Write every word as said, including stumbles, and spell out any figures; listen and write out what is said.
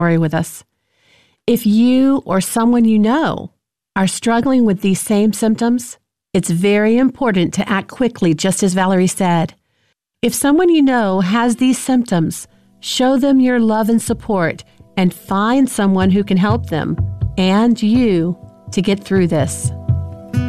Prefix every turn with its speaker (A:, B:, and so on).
A: story with us. If you or someone you know are struggling with these same symptoms, it's very important to act quickly, just as Valerie said. If someone you know has these symptoms, show them your love and support and find someone who can help them and you to get through this.